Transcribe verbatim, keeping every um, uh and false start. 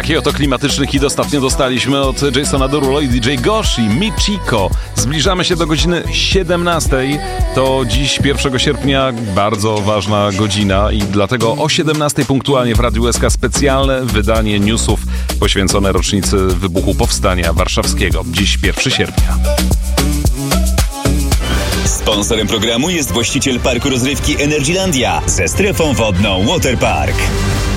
Taki oto klimatyczny hit ostatnio dostaliśmy od Jasona Derulo i D J Gosh i Michiko. Zbliżamy się do godziny siedemnastej. To dziś pierwszego sierpnia bardzo ważna godzina i dlatego o siedemnastej punktualnie w Radiu S K specjalne wydanie newsów poświęcone rocznicy wybuchu Powstania Warszawskiego. Dziś pierwszego sierpnia. Sponsorem programu jest właściciel parku rozrywki Energylandia ze strefą wodną Waterpark.